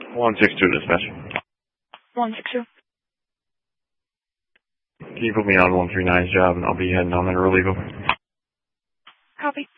162 dispatch. 162. Can you put me on 139's job and I'll be heading on there to relieve him? Copy.